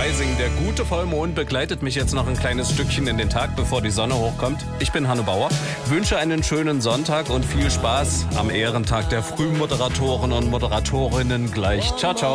Freising. Der gute Vollmond begleitet mich jetzt noch ein kleines Stückchen in den Tag, bevor die Sonne hochkommt. Ich bin Hanno Bauer, wünsche einen schönen Sonntag und viel Spaß am Ehrentag der Frühmoderatoren und Moderatorinnen gleich. Ciao, ciao.